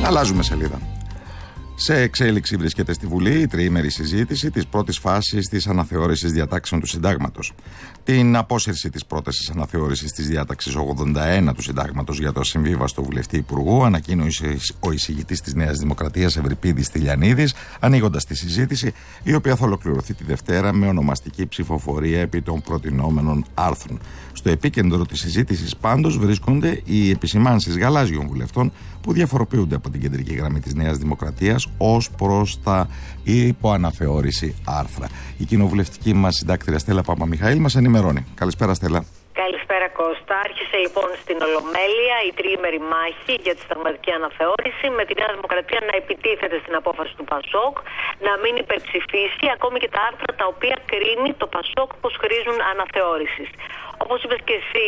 Αλλάζουμε σελίδα. Σε εξέλιξη βρίσκεται στη Βουλή η τριήμερη συζήτηση της πρώτης φάσης της αναθεώρησης διατάξεων του Συντάγματος. Την απόσυρση της πρότασης αναθεώρησης της διάταξης 81 του Συντάγματος για το ασυμβίβαστο βουλευτή υπουργού ανακοίνωσε ο εισηγητής της Νέας Δημοκρατίας Ευρυπίδης Τηλιανίδης, ανοίγοντας τη συζήτηση, η οποία θα ολοκληρωθεί τη Δευτέρα με ονομαστική ψηφοφορία επί των προτινόμενων άρθρων. Στο επίκεντρο της συζήτησης πάντως βρίσκονται οι επισημάνσεις γαλάζιων βουλευτών που διαφοροποιούνται από την κεντρική γραμμή της Νέας Δημοκρατίας ως προς τα υποαναθεώρηση άρθρα. Η κοινοβουλευτική μας συντάκτρια Στέλλα Παπαμιχαήλ μας ενημερώνει. Καλησπέρα, Στέλλα. Καλησπέρα, Κώστα. Άρχισε λοιπόν στην Ολομέλεια η τριήμερη μάχη για τη συνταγματική αναθεώρηση, με τη Νέα Δημοκρατία να επιτίθεται στην απόφαση του Πασόκ, να μην υπερψηφίσει ακόμη και τα άρθρα τα οποία κρίνει το Πασόκ πως χρήζουν αναθεώρησης. Όπως είπες και εσύ,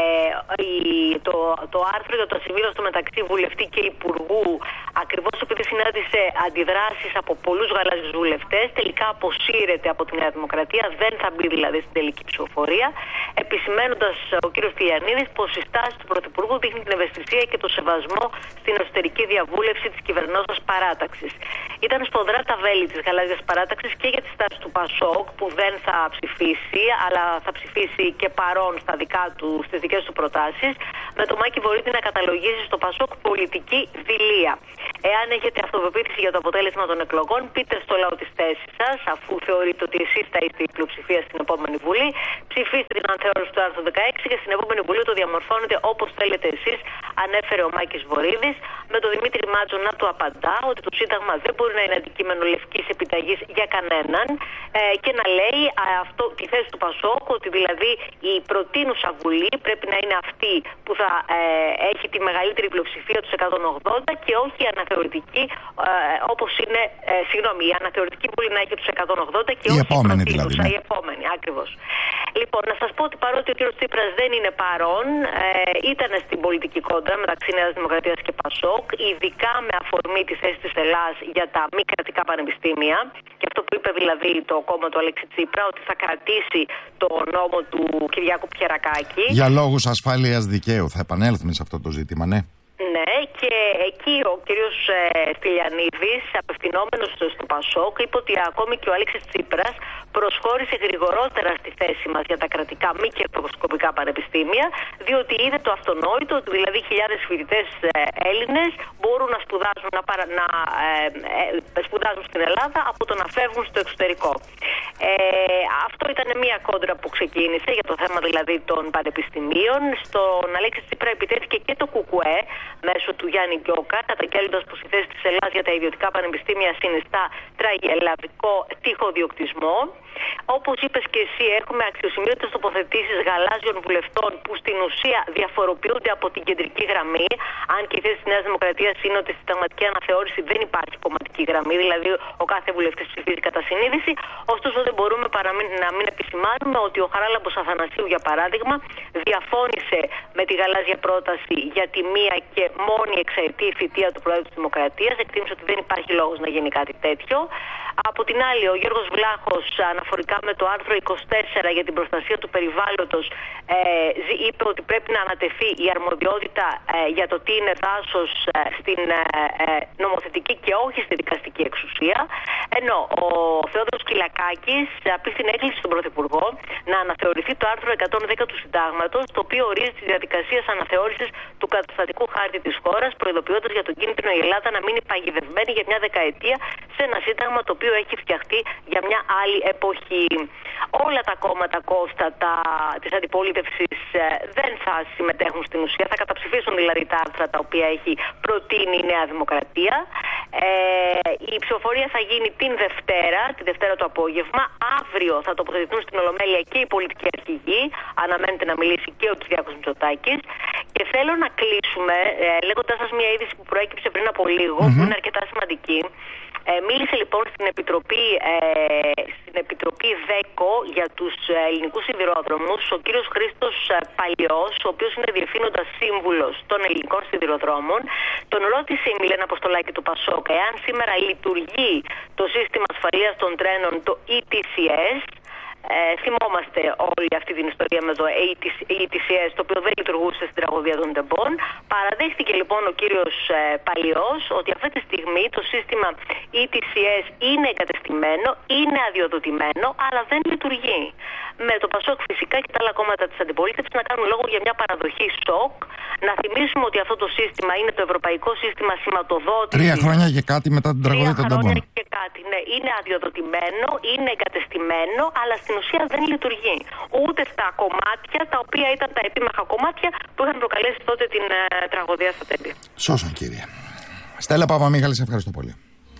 το άρθρο για το ασυμβίβαστο μεταξύ βουλευτή και υπουργού, ακριβώς επειδή συνάντησε αντιδράσεις από πολλούς γαλάζιους βουλευτές, τελικά αποσύρεται από τη Νέα Δημοκρατία, δεν θα μπει δηλαδή στην τελική ψηφοφορία, επισημαίνοντας ο κ. Τηλιανίδης πως η στάση του Πρωθυπουργού δείχνει την ευαισθησία και το σεβασμό στην εσωτερική διαβούλευση της κυβερνώσας παράταξης. Ήταν σποδρά τα βέλη της γαλάζιας παράταξης και για τη στάση του Πασόκ, που δεν θα ψηφίσει, αλλά θα ψηφίσει και παρόν στα στις δικές του προτάσεις, με το Μάκη Βορύτη να καταλογίσει στο Πασόκ πολιτική δειλία. Εάν έχετε αυτοπεποίθηση για το αποτέλεσμα των εκλογών, πείτε στο λαό τις θέσεις σας, αφού θεωρείτε ότι εσείς θα είστε η πλειοψηφία στην επόμενη Βουλή. Ψηφίστε την αναθεώρηση του άρθρου 16 και στην επόμενη Βουλή το διαμορφώνετε όπως θέλετε εσείς, ανέφερε ο Μάκης Βορύδης, με τον Δημήτρη Μάτζο να του απαντά ότι το Σύνταγμα δεν μπορεί να είναι αντικείμενο λευκής επιταγής για κανέναν, και να λέει τη θέση του Πασόκ, ότι δηλαδή η προτείνουσα Βουλή πρέπει να είναι αυτή που θα έχει τη μεγαλύτερη πλειοψηφία τους 180 και όχι η αναθεωρητική, όπως είναι, η αναθεωρητική Βουλή να έχει τους 180 και όχι η προτείνουσα, δηλαδή, ναι. Η επόμενη, ακριβώς. Λοιπόν, να σας πω ότι παρότι ο κ. Τσίπρας δεν είναι παρόν, ήταν στην πολιτική κόντρα μεταξύ Νέας Δημοκρατίας και Πασόκ, ειδικά με αφορμή τη θέση της Ελλάς για τα μη κρατικά πανεπιστήμια, και αυτό που είπε δηλαδή το κόμμα του Αλέξη Τσίπρα, ότι θα κρατήσει το νόμο του Κυριάκου Πιερακάκη. Για λόγους ασφάλειας δικαίου, θα επανέλθουμε σε αυτό το ζήτημα, ναι. Ναι, και εκεί ο κύριος Τηλιανίδης, απευθυνόμενος στο Πασόκ, είπε ότι ακόμη και ο Αλέξης Τσίπρας προσχώρησε γρηγορότερα στη θέση μας για τα κρατικά μη κερδοσκοπικά πανεπιστήμια, διότι είδε το αυτονόητο ότι δηλαδή χιλιάδες φοιτητές Έλληνες μπορούν να σπουδάζουν στην Ελλάδα από το να φεύγουν στο εξωτερικό. Αυτό ήταν μια κόντρα που ξεκίνησε για το θέμα δηλαδή των πανεπιστημίων. Στον Αλέξη Τσίπρα επιτέθηκε και το ΚΚΕ μέσω του Γιάννη Γκιόκα, καταγγέλλοντας πως η θέση της Ελλάδας για τα ιδιωτικά πανεπιστήμια συνιστά τραγελαβικό τυχοδιοκτισμό. Όπως είπες και εσύ, έχουμε αξιοσημείωτες τοποθετήσεις γαλάζιων βουλευτών που στην ουσία διαφοροποιούνται από την κεντρική γραμμή, αν και η θέση της Νέας Δημοκρατίας είναι ότι στη συνταγματική αναθεώρηση δεν υπάρχει κομματική γραμμή, δηλαδή ο κάθε βουλευτής ψηφίζει κατά συνείδηση. Ωστόσο, δεν μπορούμε παρά να μην επισημάνουμε ότι ο Χαράλαμπος Αθανασίου, για παράδειγμα, διαφώνησε με τη γαλάζια πρόταση για τη μία και μόνη εξαετή θητεία του Προέδρου της Δημοκρατίας. Εκτίμησε ότι δεν υπάρχει λόγος να γίνει κάτι τέτοιο. Από την άλλη, ο Γιώργος Βλάχος, αναφορικά με το άρθρο 24 για την προστασία του περιβάλλοντος, είπε ότι πρέπει να ανατεθεί η αρμοδιότητα για το τι είναι δάσος στην νομοθετική και όχι στη δικαστική εξουσία. Ενώ ο Θεόδωρος Κυλακάκης απίθυνε έκκληση στον Πρωθυπουργό να αναθεωρηθεί το άρθρο 110 του Συντάγματος, το οποίο ορίζει τη διαδικασία αναθεώρησης του καταστατικού χάρτη της χώρας, προειδοποιώντας για τον κίνδυνο η Ελλάδα να μείνει παγιδευμένη για μια δεκαετία σε ένα σύνταγμα το οποίο έχει φτιαχτεί για μια άλλη εποχή. Όλα τα κόμματα, Κώστα, της αντιπολίτευσης δεν θα συμμετέχουν στην ουσία, θα καταψηφίσουν δηλαδή τα άρθρα τα οποία έχει προτείνει η Νέα Δημοκρατία. Η ψηφοφορία θα γίνει τη Δευτέρα το απόγευμα. Αύριο θα τοποθετηθούν στην Ολομέλεια και οι πολιτικοί αρχηγοί. Αναμένεται να μιλήσει και ο Κυριάκος Μητσοτάκης. Και θέλω να κλείσουμε λέγοντας σας μια είδηση που προέκυψε πριν από λίγο, που είναι αρκετά σημαντική. Μίλησε λοιπόν στην Επιτροπή ΔΕΚΟ για τους ελληνικούς σιδηρόδρομους ο κύριος Χρήστος Παλιός, ο οποίος είναι διευθύνοντας σύμβουλος των ελληνικών σιδηροδρόμων. Τον ρώτησε η Μιλένα Αποστολάκη του Πασόκ εάν σήμερα λειτουργεί το σύστημα ασφαλείας των τρένων, το ETCS, Θυμόμαστε όλη αυτή την ιστορία με το ETCS, το οποίο δεν λειτουργούσε στην τραγωδία των τεμπών. Παραδέχτηκε λοιπόν ο κύριος Παλιός ότι αυτή τη στιγμή το σύστημα ETCS είναι εγκατεστημένο, είναι αδειοδοτημένο, αλλά δεν λειτουργεί. Με το ΠΑΣΟΚ φυσικά και τα άλλα κόμματα της αντιπολίτευσης να κάνουν λόγο για μια παραδοχή σοκ. Να θυμίσουμε ότι αυτό το σύστημα είναι το Ευρωπαϊκό Σύστημα Σηματοδότησης. 3 χρόνια και κάτι μετά την τραγωδία των τεμπών. 3 χρόνια και κάτι, ναι. Είναι αδειοδοτημένο, είναι εγκατεστημένο, αλλά στην ουσία δεν λειτουργεί. Ούτε στα κομμάτια, τα οποία ήταν τα επίμαχα κομμάτια που είχαν προκαλέσει τότε την τραγωδία στα Τέμπη. Σώσον, κύριε. Στέλλα Παπαμίχαλη, σε ευχαριστώ πολύ.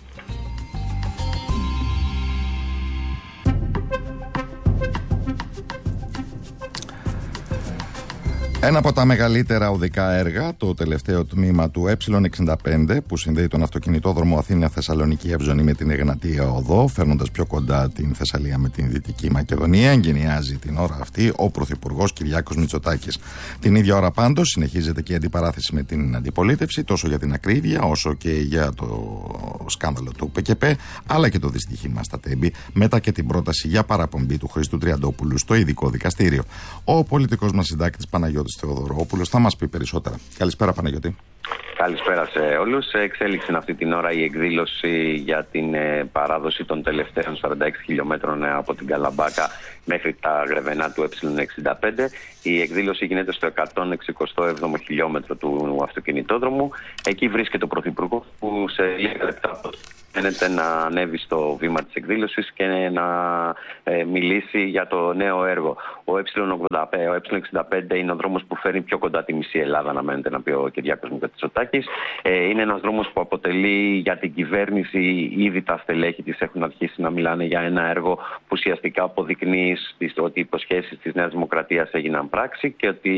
Ένα από τα μεγαλύτερα οδικά έργα, το τελευταίο τμήμα του Ε65, που συνδέει τον αυτοκινητόδρομο Αθήνα-Θεσσαλονίκη Εύζωνη με την Εγνατία Οδό, φέρνοντας πιο κοντά την Θεσσαλία με την Δυτική Μακεδονία, εγκαινιάζει την ώρα αυτή ο Πρωθυπουργός Κυριάκος Μητσοτάκης. Την ίδια ώρα πάντως συνεχίζεται και η αντιπαράθεση με την αντιπολίτευση, τόσο για την ακρίβεια όσο και για το σκάνδαλο του ΠΚΠ, αλλά και το δυστύχημα στα Τέμπη, μετά και την πρόταση για παραπομπή του Χρήστου Τριαντόπουλου στο ειδικό δικαστήριο. Ο πολιτικός μας συντάκτης Παναγιώτης Θεοδωρόπουλος θα μας πει περισσότερα. Καλησπέρα, Παναγιώτη. Καλησπέρα σε όλους. Εξέλιξη αυτή την ώρα η εκδήλωση για την παράδοση των τελευταίων 46 χιλιόμετρων από την Καλαμπάκα μέχρι τα Γρεβενά του Ε65. Η εκδήλωση γίνεται στο 167ο χιλιόμετρο του αυτοκινητόδρομου. Εκεί βρίσκεται ο Πρωθυπουργός που σε λίγα λεπτά φαίνεται να ανέβει στο βήμα της εκδήλωσης και να μιλήσει για το νέο έργο. Ο Ε65 είναι ο δρόμος που φέρνει πιο κοντά τη μισή Ελλάδα, αναμένεται να πει ο Κυριάκος Μητσοτάκης. Είναι ένας δρόμος που αποτελεί για την κυβέρνηση, ήδη τα στελέχη της έχουν αρχίσει να μιλάνε για ένα έργο που ουσιαστικά αποδεικνύει ότι οι υποσχέσεις της Νέας Δημοκρατίας έγιναν πράξη και ότι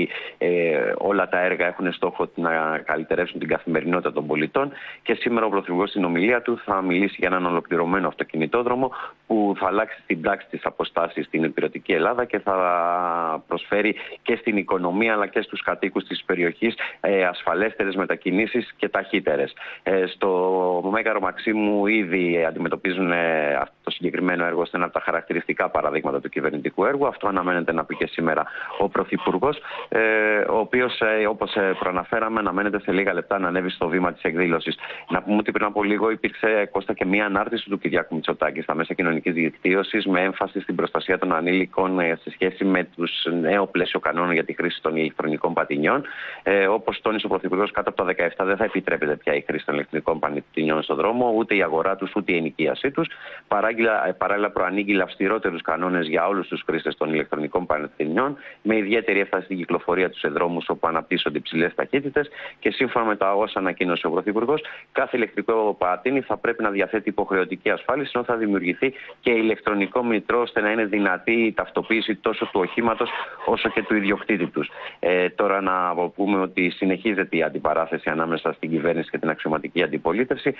όλα τα έργα έχουν στόχο να καλυτερεύσουν την καθημερινότητα των πολιτών. Και σήμερα ο Πρωθυπουργός στην ομιλία του θα μιλήσει για έναν ολοκληρωμένο αυτοκινητόδρομο που θα αλλάξει στην πράξη τις αποστάσεις στην υπηρετική Ελλάδα και θα προσφέρει και στην οικονομία αλλά και στους κατοίκους της περιοχής ασφαλέστερες μετακινήσεις και ταχύτερες. Στο Μέγαρο Μαξίμου ήδη αντιμετωπίζουν αυτό το συγκεκριμένο έργο ώστε ένα από τα χαρακτηριστικά παραδείγματα του κυβερνητικού έργου. Αυτό αναμένεται να πει και σήμερα ο Πρωθυπουργός, ο οποίος, όπως προαναφέραμε, αναμένεται σε λίγα λεπτά να ανέβει στο βήμα της εκδήλωσης. Να πούμε ότι πριν από λίγο υπήρξε, Κώστα, και μία ανάρτηση του Κυριάκου Μητσοτάκη στα μέσα κοινωνικής δικτύωσης με έμφαση στην προστασία των ανήλικων σε σχέση με τους νέο πλαίσιο κανόνων για τη χρήση των ηλεκτρονικών πατινιών. Όπως τόνισε ο Πρωθυπουργός, κάτω από τα 17 δεν θα επιτρέπεται πια η χρήση των ηλεκτρονικών πατινιών στον δρόμο, ούτε η αγορά τους, ούτε η ενοικίασή τους. Παράλληλα, προανήγγειλε αυστηρότερους κανόνες για όλους τους χρήστες των ηλεκτρονικών πατινιών, με ιδιαίτερη έμφαση στην κυκλοφορία τους σε δρόμους όπου αναπτύσσονται υψηλές ταχύτητες. Και σύμφωνα με τα όσα ανακοίνωσε ο Πρωθυπουργός, κάθε ηλεκτρικό πατίνι θα πρέπει να διαθέτει υποχρεωτική ασφάλιση, ενώ θα δημιουργηθεί και ηλεκτρονικό μητρό ώστε να είναι δυνατή η ταυτοποίηση τόσο του οχήματος όσο και του ιδιοκτήτη τους. Τώρα να πούμε ότι συνεχίζεται η αντιπαράθεση ανάμεσα στην κυβέρνηση και την αξιωματική αντιπολίτευση.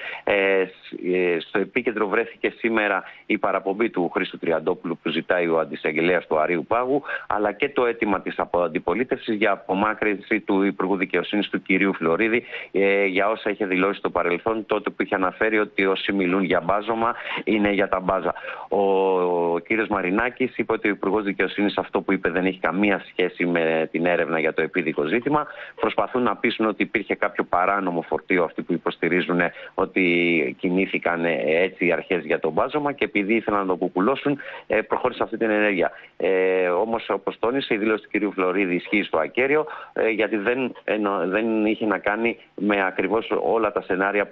Στο επίκεντρο βρέθηκε σήμερα η παραπομπή του Χρήστου Τριαντόπουλου που ζητάει ο αντισαγγελέας του Αρείου Πάγου, αλλά και το αίτημα της αντιπολίτευσης για απομάκρυνση του Υπουργού Δικαιοσύνης του κυρίου Φλωρίδη για όσα είχε δηλώσει στο παρελθόν, τότε που είχε αναφέρει ότι όσοι μιλούν για μπάζωμα είναι για τα μπάζα. Ο κύριος Μαρινάκης είπε ότι ο Υπουργός Δικαιοσύνης αυτό που είπε δεν έχει καμία σχέση με την έρευνα για το επίδικο ζήτημα. Προσπαθούν να πείσουν ότι υπήρχε κάποιο παράνομο φορτίο, αυτοί που υποστηρίζουν ότι κινήθηκαν έτσι οι αρχές για το μπάζωμα και επειδή ήθελαν να το κουκουλώσουν, προχώρησε αυτή την ενέργεια. Όμως, όπως τόνισε, η δήλωση του κ. Φλωρίδη ισχύει στο ακέραιο, γιατί δεν είχε να κάνει με ακριβώς όλα τα σενάρια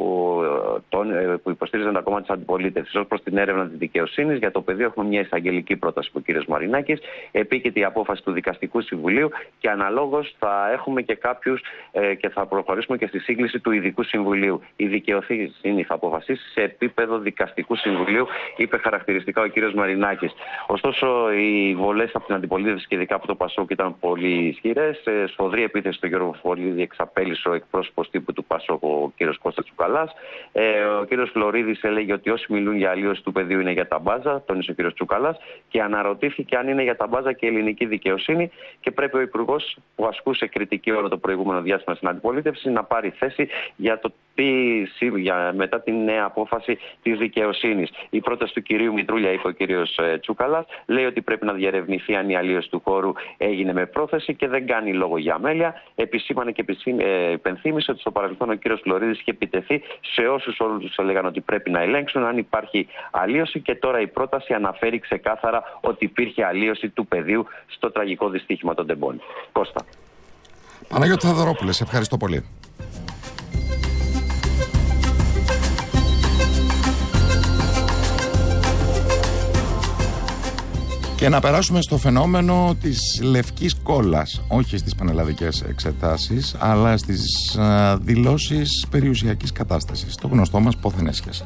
που υποστήριζαν τα κόμματα της αντιπολίτευσης. Ως προς την έρευνα της δικαιοσύνης, για το πεδίο έχουμε μια εισαγγελική πρόταση που ο κ. Μαρινάκης, επίκειται η απόφαση του Δικαστικού Συμβουλίου και αναλόγως θα έχουμε και κάποιους και θα προχωρήσουμε και στη σύγκληση του Ειδικού Συμβουλίου. Η δικαιοσύνη θα αποφασίσει σε επίπεδο Δικαστικού Συμβουλίου, είπε χαρακτηριστικά ο κ. Μαρινάκης. Ωστόσο, οι βολές από την αντιπολίτευση και ειδικά από το ΠΑΣΟΚ ήταν πολύ ισχυρές. Σφοδρή επίθεση στον Γιώργο Φλωρίδη εξαπέλυσε ο εκπρόσωπος τύπου του ΠΑΣΟΚ, ο κ. Κώστας Τσουκαλάς. Ο κ. Φλωρίδης έλεγε ότι όσοι μιλούν για αλλίωση του πεδίου είναι για τα μπάζα, τόνισε ο κ. Τσουκαλάς, και αναρωτήθηκε αν είναι για τα μπάζα και η ελληνική δικαιοσύνη και πρέπει ο Υπουργός, που ασκούσε κριτική όλο το προηγούμενο διάστημα στην αντιπολίτευση, να πάρει θέση για το μετά την νέα απόφαση της δικαιοσύνης. Η πρόταση του κυρίου Μητρούλια, είπε ο κύριος Τσούκαλας, λέει ότι πρέπει να διερευνηθεί αν η αλλίωση του χώρου έγινε με πρόθεση και δεν κάνει λόγο για αμέλεια. Επισήμανε και υπενθύμησε ότι στο παρελθόν ο κύριος Φλωρίδης είχε επιτεθεί σε όσους όλους έλεγαν ότι πρέπει να ελέγξουν αν υπάρχει αλλίωση, και τώρα η πρόταση αναφέρει ξεκάθαρα ότι υπήρχε αλλίωση του πεδίου στο τραγικό δυστύχημα των Τεμπών. Κώστα. Παναγιώτη Θεοδωρόπουλε, σε ευχαριστώ πολύ. Και να περάσουμε στο φαινόμενο της λευκής κόλλας, όχι στις πανελλαδικές εξετάσεις, αλλά στις δηλώσεις περιουσιακής κατάστασης, το γνωστό μας πόθεν έσχεση.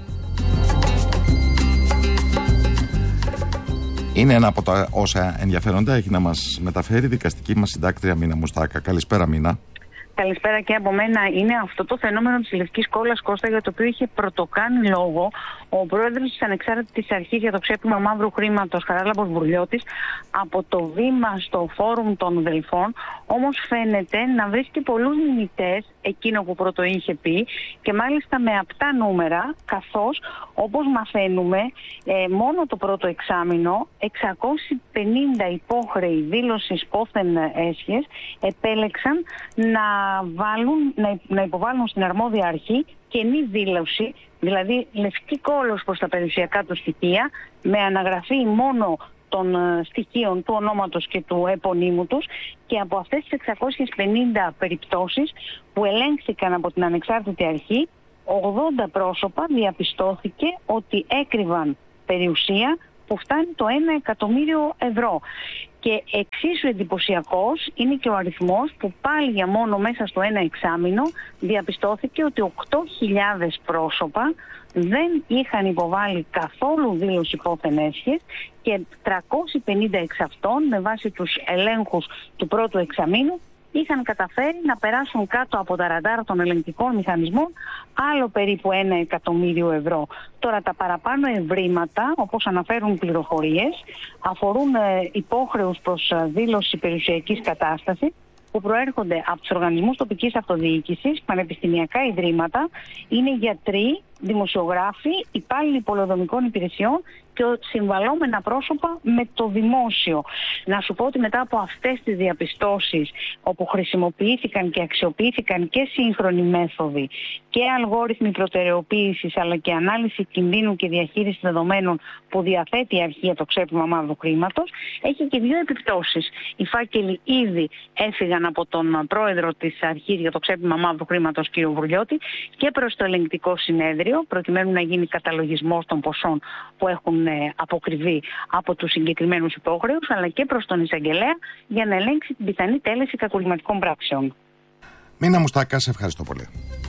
Είναι ένα από τα όσα ενδιαφέροντα έχει να μας μεταφέρει η δικαστική μας συντάκτρια Μίνα Μουστάκα. Καλησπέρα, Μίνα. Καλησπέρα και από μένα. Είναι αυτό το φαινόμενο της λευκής κόλλας, Κώστα, για το οποίο είχε πρωτοκάνει λόγο ο πρόεδρος της Ανεξάρτητης Αρχής για το ξέπλυμα μαύρου χρήματος, Χαράλαμπος Μπουρλιώτης, από το βήμα στο φόρουμ των Δελφών. Όμως φαίνεται να βρίσκει πολλούς μιμητές εκείνο που πρώτο είχε πει, και μάλιστα με απτά νούμερα, καθώς όπως μαθαίνουμε μόνο το πρώτο εξάμηνο 650 υπόχρεοι δήλωσης πόθεν έσχες επέλεξαν να υποβάλουν στην αρμόδια αρχή κενή δήλωση, δηλαδή λευκή κόλλος προς τα περιουσιακά του στοιχεία, με αναγραφή μόνο των στοιχείων του ονόματος και του επωνύμου τους, και από αυτές τις 650 περιπτώσεις που ελέγχθηκαν από την Ανεξάρτητη Αρχή, 80 πρόσωπα διαπιστώθηκε ότι έκρυβαν περιουσία που φτάνει το 1 εκατομμύριο ευρώ. Και εξίσου εντυπωσιακός είναι και ο αριθμός που πάλι για μόνο μέσα στο ένα εξάμηνο διαπιστώθηκε ότι 8.000 πρόσωπα δεν είχαν υποβάλει καθόλου δήλωση πόθεν έσχες, και 350 εξ αυτών, με βάση τους ελέγχους του πρώτου εξαμήνου, είχαν καταφέρει να περάσουν κάτω από τα ραντάρ των ελεγκτικών μηχανισμών άλλο περίπου 1 εκατομμύριο ευρώ. Τώρα τα παραπάνω ευρήματα, όπως αναφέρουν πληροφορίες, αφορούν υπόχρεους προς δήλωση περιουσιακής κατάστασης που προέρχονται από τους οργανισμούς τοπικής αυτοδιοίκησης, πανεπιστημιακά ιδρύματα, είναι γιατροί, δημοσιογράφοι, υπάλληλοι πολεοδομικών υπηρεσιών και συμβαλόμενα πρόσωπα με το δημόσιο. Να σου πω ότι μετά από αυτές τις διαπιστώσεις, όπου χρησιμοποιήθηκαν και αξιοποιήθηκαν και σύγχρονοι μέθοδοι και αλγόριθμοι προτεραιοποίησης, αλλά και ανάλυση κινδύνου και διαχείριση δεδομένων που διαθέτει η Αρχή για το ξέπλυμα μαύρου χρήματος, έχει και δύο επιπτώσεις. Οι φάκελοι ήδη έφυγαν από τον πρόεδρο της Αρχής για το ξέπλυμα μαύρου χρήματος, κ. Βουρλιώτη, και προς το ελεγκτικό συνέδριο, προκειμένου να γίνει καταλογισμός των ποσών που έχουν αποκριβεί από τους συγκεκριμένους υπόχρεους, αλλά και προς τον εισαγγελέα για να ελέγξει την πιθανή τέλεση κακουργηματικών πράξεων. Μίνα Μουστάκα, σε ευχαριστώ πολύ.